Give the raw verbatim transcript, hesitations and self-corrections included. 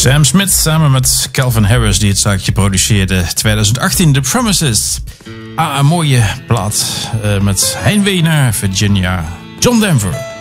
Sam Smith samen met Calvin Harris die het zaakje produceerde. twintig achttien, The Promises. Ah, een mooie plaat uh, met Heimwee naar Virginia. John Denver.